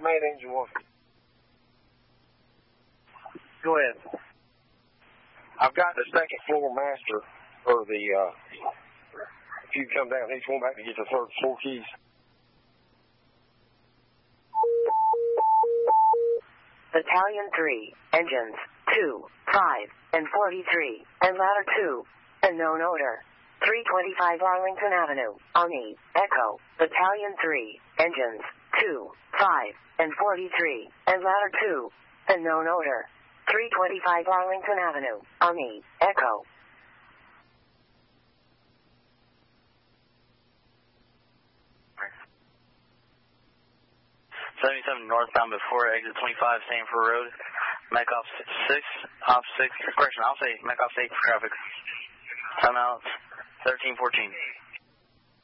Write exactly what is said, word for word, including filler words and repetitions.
main engine one. Go ahead. I've got the second floor master for the, uh, if you come down, he's going back to get the third floor keys. Battalion three, engines two, five, and forty-three, and ladder two, and known odor. three twenty-five Arlington Avenue, Ani, Echo, Battalion three, engines two, five, and forty-three, and ladder two, and known odor. three twenty-five Arlington Avenue, Ani, Echo. seventy-seven northbound before exit twenty-five, Sanford Road. Mac off six, off six, correction, I'll say Mac off eight traffic. Timeout thirteen fourteen.